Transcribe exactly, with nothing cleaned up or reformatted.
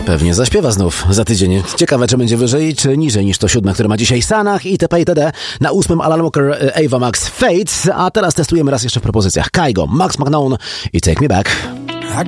Pewnie zaśpiewa znów za tydzień. Ciekawe, czy będzie wyżej, czy niżej niż to siódme, które ma dzisiaj Sanach i itp. itd. Na ósmym Alan Walker, Ava Max, Fate, a teraz testujemy raz jeszcze w propozycjach. Kygo, Max McNown i Take Me Back.